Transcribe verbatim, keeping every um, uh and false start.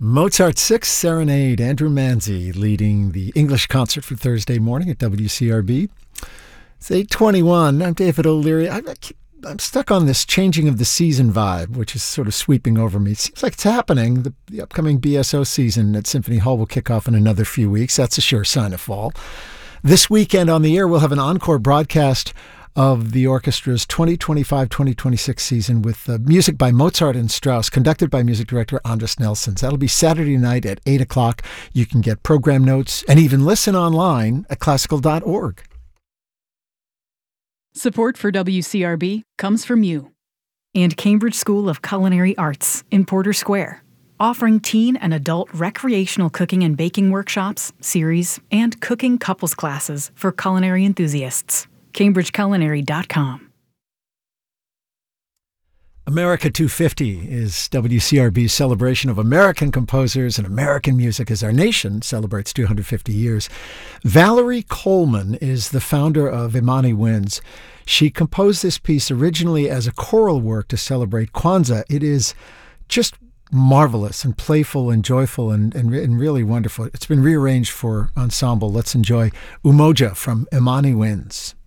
Mozart's Sixth Serenade, Andrew Manzi leading the English concert for Thursday morning at W C R B. It's eight twenty-one. I'm David O'Leary. I, I keep, I'm stuck on this changing of the season vibe, which is sort of sweeping over me. It seems like it's happening. The, the upcoming B S O season at Symphony Hall will kick off in another few weeks. That's a sure sign of fall. This weekend on the air, we'll have an encore broadcast of the orchestra's twenty twenty-five twenty twenty-six season with uh, music by Mozart and Strauss, conducted by music director Andras Nelsons. That'll be Saturday night at eight o'clock. You can get program notes and even listen online at classical dot org. Support for W C R B comes from you and Cambridge School of Culinary Arts in Porter Square, offering teen and adult recreational cooking and baking workshops, series, and cooking couples classes for culinary enthusiasts. cambridge culinary dot com. America two fifty is W C R B's celebration of American composers and American music as our nation celebrates two hundred fifty years. Valerie Coleman is the founder of Imani Winds. She composed this piece originally as a choral work to celebrate Kwanzaa. It is just marvelous and playful and joyful and, and, and really wonderful. It's been rearranged for ensemble. Let's enjoy Umoja from Imani Winds.